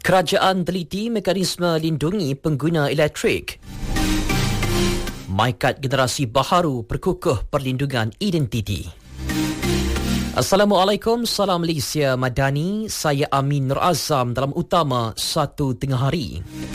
Kerajaan teliti mekanisme lindungi pengguna elektrik. MyKad generasi baharu perkukuh perlindungan identiti. Assalamualaikum, salam Malaysia Madani. Saya Amin Nur Azam dalam utama 1 tengah hari.